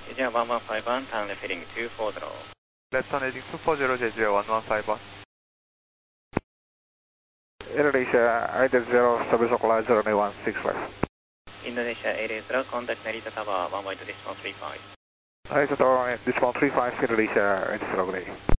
제주야 115번, turn left heading 240. Left on heading 240, 제주야 115번. Indonesia 880, service localizer, runway 16 left. Indonesia 880, contact Narita Tower, 1 decimal 35. Narita Tower, decimal 35, Indonesia 880, good day.